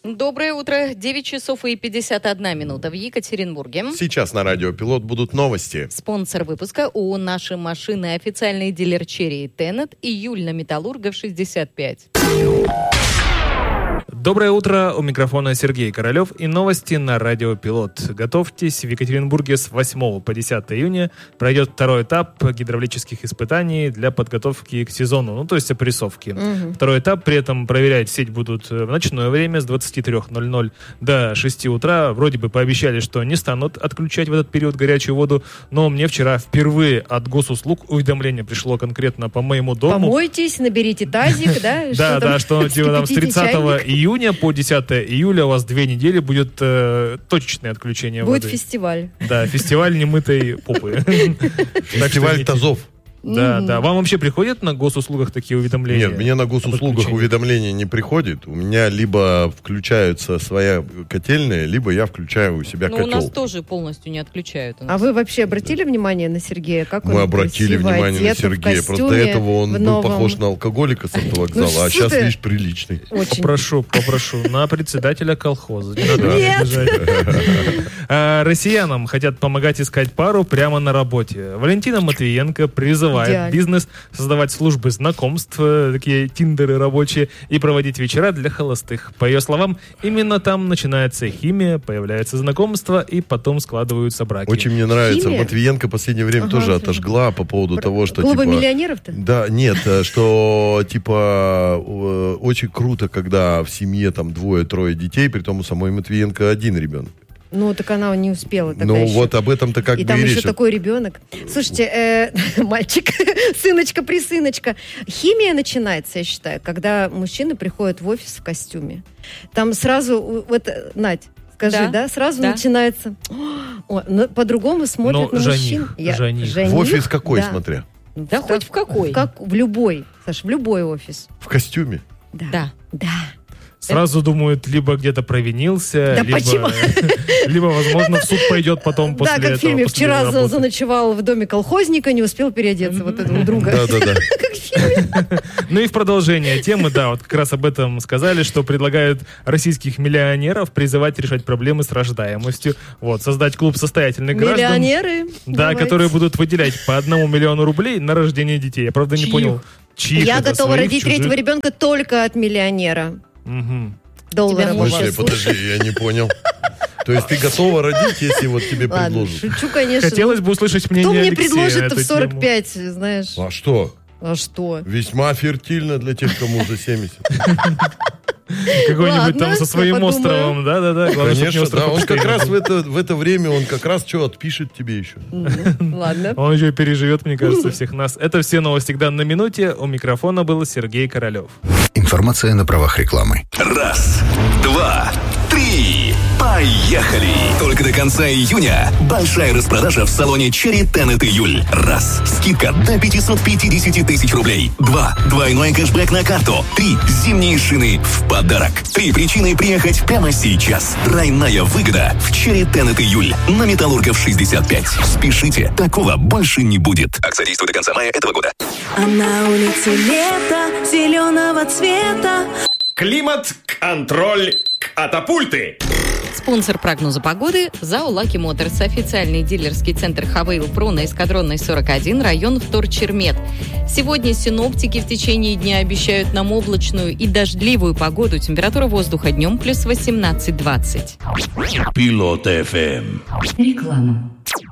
Доброе утро. 9 часов и 51 минута в Екатеринбурге. Сейчас на радио «Пилот» будут новости. Спонсор выпуска ООО «Наши машины», официальный дилер Черри Теннет, июль на Металлургов 65. Доброе утро, у микрофона Сергей Королев и новости на радио «Пилот». Готовьтесь, в Екатеринбурге с 8 по 10 июня пройдет второй этап гидравлических испытаний для подготовки к сезону, то есть опрессовки. Второй этап, при этом проверять сеть будут в ночное время с 23:00 до 6 утра. Вроде бы пообещали, что не станут отключать в этот период горячую воду, но мне вчера впервые от госуслуг уведомление пришло конкретно по моему дому. Помойтесь, наберите тазик, да? Да, что типа там с 30 июня по 10 июля у вас 2 недели будет точечное отключение воды. Будет фестиваль. Да, фестиваль немытой попы. Фестиваль тазов. Да. Вам вообще приходят на госуслугах такие уведомления? Нет, мне на госуслугах уведомления не приходит. У меня либо включается своя котельная, либо я включаю у себя котел. Но у нас тоже полностью не отключают. А вы вообще обратили внимание на Сергея? Как Мы он обратили внимание на Сергея. Просто до этого он был похож на алкоголика с автовокзала, а сейчас, видишь, приличный. Попрошу. На председателя колхоза. Не надо обижать. Россиянам хотят помогать искать пару прямо на работе. Валентина Матвиенко призывает бизнес создавать службы знакомств, такие тиндеры рабочие, и проводить вечера для холостых. По ее словам, именно там начинается химия, появляется знакомство, и потом складываются браки. Очень мне нравится. Матвиенко в последнее время тоже отожгла по поводу того, что... Клуба миллионеров-то? Да, нет, что очень круто, когда в семье там 2-3 детей, при том у самой Матвиенко 1 ребенок. Ну, так она не успела тогда еще. Вот об этом-то как бы и там речь. еще такой ребенок. Слушайте, мальчик, сыночка-присыночка. Химия начинается, я считаю, когда мужчины приходят в офис в костюме. Там сразу, Надь, скажи, сразу начинается... По-другому смотрят на мужчин. Жених. В офис какой, смотря? Да хоть в какой. В любой, Саш, в любой офис. В костюме? Да. Сразу думают, либо где-то провинился, либо, возможно, в суд пойдет потом после этого. Да, как в фильме «Вчера заночевал в доме колхозника, не успел переодеться вот этого друга». Да. Как в фильме. Ну и в продолжение темы, вот как раз об этом сказали, что предлагают российских миллионеров призывать решать проблемы с рождаемостью. Создать клуб состоятельных граждан. Миллионеры? Да, которые будут выделять по 1 миллиону рублей на рождение детей. Я, правда, не понял, чьих. Я готова родить третьего ребенка только от миллионера. Доллара. Подожди, я не понял. То есть ты готова родить, если тебе предложат? Шучу, конечно. Хотелось бы услышать мнение Алексея. Кто мне предложит в 45, знаешь? А что? Что? Весьма фертильно для тех, кому уже 70. Какой-нибудь там со своим островом, да. Конечно, да. Он как раз в это время, он как раз что отпишет тебе еще. Ладно. Он еще переживет, мне кажется, всех нас. Это все новости к данной минуте. У микрофона был Сергей Королев. Информация на правах рекламы. 1, 2, 3. Поехали! Только до конца июня большая распродажа в салоне Черри Теннет июль. 1. Скидка до 550 тысяч рублей. 2. Двойной кэшбэк на карту. 3. Зимние шины в подарок. 3 причины приехать прямо сейчас. Тройная выгода в Черри Теннет июль на Металлургов 65. Спешите, такого больше не будет. Акция действует до конца мая этого года. А на улице лето зеленого цвета. Климат-контроль катапульты. Спонсор прогноза погоды ЗАО «Лаки Моторс», официальный дилерский центр «Хавейл Про» на Эскадронной 41, район Вторчермет. Сегодня синоптики в течение дня обещают нам облачную и дождливую погоду. Температура воздуха днем +18-20. Пилот ФМ. Реклама.